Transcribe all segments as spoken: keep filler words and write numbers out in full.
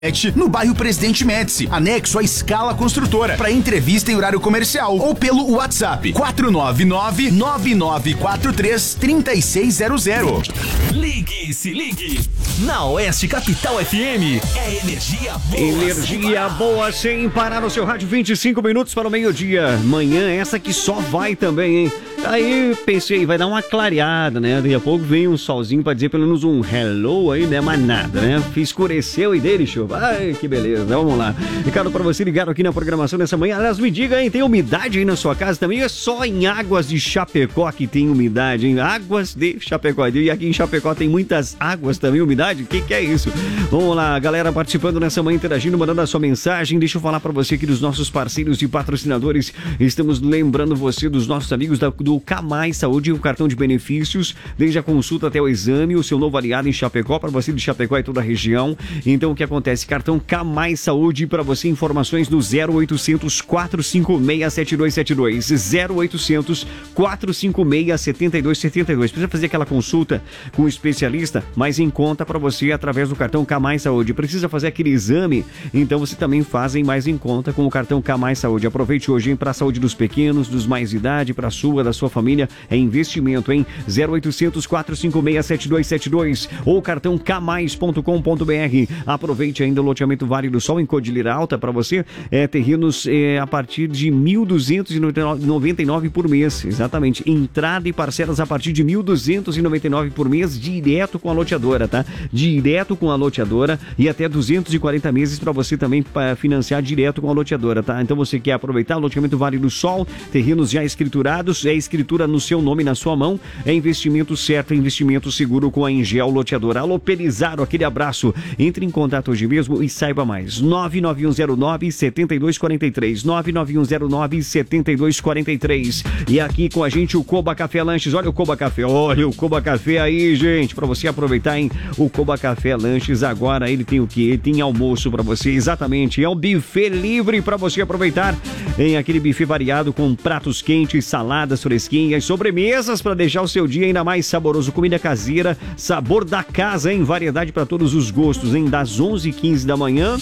no bairro Presidente Médici, anexo à Escala Construtora, para entrevista em horário comercial ou pelo WhatsApp quatro nove nove, nove nove quatro três, três seis zero zero. Ligue, se ligue. Na Oeste Capital F M é energia boa. Energia boa sem parar no seu rádio, vinte e cinco minutos para o meio-dia. Manhã essa que só vai também, hein? Aí pensei, vai dar uma clareada, né? Daqui a pouco vem um solzinho para dizer pelo menos um hello aí, né? Mas nada, né? Escureceu e dele, chuva. Ai, que beleza. Vamos lá. Ricardo, para você ligado aqui na programação nessa manhã. Aliás, me diga, hein? Tem umidade aí na sua casa também? É só em Águas de Chapecó que tem umidade, hein? Águas de Chapecó. E aqui em Chapecó tem muitas águas também, umidade? O que, que é isso? Vamos lá, galera participando nessa manhã, interagindo, mandando a sua mensagem. Deixa eu falar para você aqui dos nossos parceiros e patrocinadores. Estamos lembrando você dos nossos amigos da, do Camais Saúde, o cartão de benefícios, desde a consulta até o exame, o seu novo aliado em Chapecó, para você de Chapecó e toda a região. Então, o que acontece? Cartão Camais Saúde, para você, informações no zero oitocentos, quatrocentos e cinquenta e seis, setenta e dois setenta e dois, zero oitocentos, quatrocentos e cinquenta e seis, setenta e dois setenta e dois. Precisa fazer aquela consulta com um especialista, mas em conta para você através do cartão Camais Saúde. Precisa fazer aquele exame, então você também faz em mais em conta com o cartão Camais Saúde. Aproveite hoje para a saúde dos pequenos, dos mais idade, para a sua, da sua família. É investimento, hein? zero oitocentos, quatrocentos e cinquenta e seis, setenta e dois setenta e dois ou cartão camais ponto com ponto br. Aproveite ainda o loteamento Vale do Sol em Cordilheira Alta para você. É, terrenos é, a partir de mil duzentos e noventa e nove por mês. Exatamente. Entrada e parcelas a partir de mil duzentos e noventa e nove por mês, direto com a loteadora, tá? Direto com a loteadora e até duzentos e quarenta meses para você também pra financiar direto com a loteadora, tá? Então você quer aproveitar o loteamento Vale do Sol, terrenos já escriturados, é escritura no seu nome, na sua mão, é investimento certo, é investimento seguro com a Engel Loteadora. Alô, Pelizaro, aquele abraço. Entre em contato hoje mesmo e saiba mais. nove nove um zero nove, sete dois quatro três, nove nove um zero nove, sete dois quatro três. E aqui com a gente o Coba Café Lanches. Olha o Coba Café, olha o Coba Café aí, gente, para você aproveitar, hein? O Coba Café Lanches agora, ele tem o quê? Ele tem almoço para você, exatamente. É um buffet livre para você aproveitar. Em aquele buffet variado com pratos quentes, saladas fresquinhas, sobremesas para deixar o seu dia ainda mais saboroso. Comida caseira, sabor da casa, hein? Variedade para todos os gostos, hein? Das onze e quinze da manhã.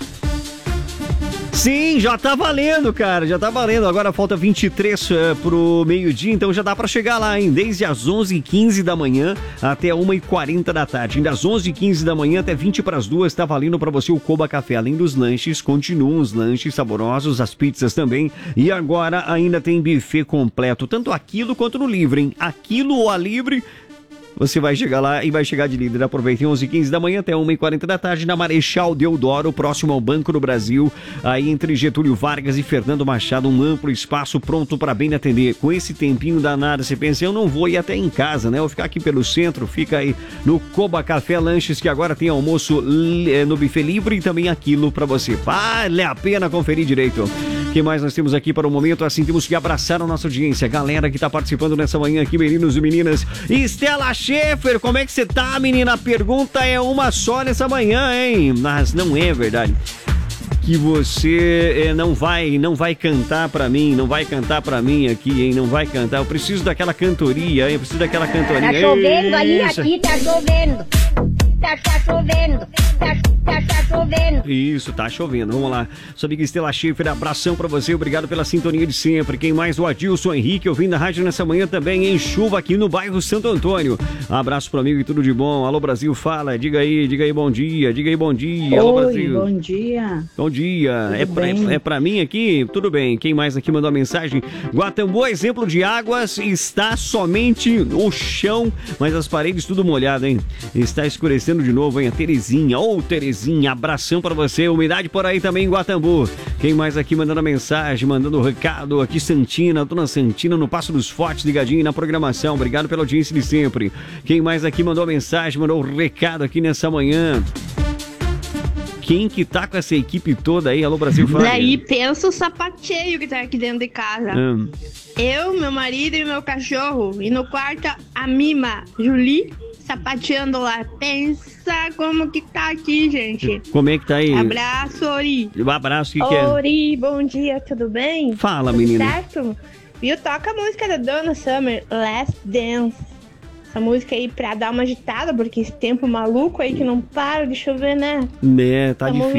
Sim, já tá valendo, cara, já tá valendo. Agora falta vinte e três uh, pro meio-dia, então já dá pra chegar lá, hein? Desde as onze e quinze da manhã até uma e quarenta da tarde. Das onze e quinze da manhã até vinte para as duas, tá valendo pra você o Coba Café. Além dos lanches, continuam os lanches saborosos, as pizzas também. E agora ainda tem buffet completo, tanto aquilo quanto no livre, hein? Aquilo ou a livre... Você vai chegar lá e vai chegar de líder. Aproveitem onze e quinze da manhã até uma e quarenta da tarde na Marechal Deodoro, próximo ao Banco do Brasil, aí entre Getúlio Vargas e Fernando Machado, um amplo espaço pronto para bem atender. Com esse tempinho danado, você pensa, eu não vou ir até em casa, né? Eu vou ficar aqui pelo centro, fica aí no Coba Café Lanches, que agora tem almoço no buffet livre e também aquilo para você. Vale a pena conferir direito. O que mais nós temos aqui para o momento? Assim, temos que abraçar a nossa audiência. Galera que está participando nessa manhã aqui, meninos e meninas. Estela Schaefer, como é que você tá, menina? A pergunta é uma só nessa manhã, hein? Mas não é verdade. Que você é, não vai não vai cantar pra mim, não vai cantar pra mim aqui, hein? Não vai cantar. Eu preciso daquela cantoria, hein? Eu preciso daquela cantoria. Tá chovendo ali, aqui tá chovendo. Tá, tá chovendo, tá, tá, tá chovendo. Isso, tá chovendo. Vamos lá. Sua amiga Estela Schaefer, abração pra você. Obrigado pela sintonia de sempre. Quem mais? O Adilson Henrique, ouvindo a rádio nessa manhã também em chuva aqui no bairro Santo Antônio. Abraço pro amigo e tudo de bom. Alô, Brasil, fala. Diga aí, diga aí bom dia. Diga aí bom dia. Alô, Oi, Brasil. bom dia. Bom dia. É pra, é pra mim aqui? Tudo bem. Quem mais aqui mandou a mensagem? Guatambu, exemplo de águas, está somente o chão, mas as paredes tudo molhado, hein? Está escurecendo de novo, hein? A Terezinha. Ô, oh, Terezinha, abração pra você. Umidade por aí também em Guatambu. Quem mais aqui mandando a mensagem, mandando o recado? Aqui Santina, dona Santina no Passo dos Fortes, ligadinho na programação. Obrigado pela audiência de sempre. Quem mais aqui mandou a mensagem, mandou o recado aqui nessa manhã? Quem que tá com essa equipe toda aí? Alô, Brasil, fala. Daí pensa o sapateio que tá aqui dentro de casa. Hum. Eu, meu marido e meu cachorro. E no quarto, a Mima, Julie, sapateando lá. Pensa como que tá aqui, gente. Como é que tá aí? Abraço, Ori. Um abraço, que que é? Ori, bom dia, tudo bem? Fala, tudo menina. certo? Viu? Toca a música da Donna Summer, Last Dance. essa música aí pra dar uma agitada, porque esse tempo maluco aí que não para de chover, né? Né, tá Tamo difícil.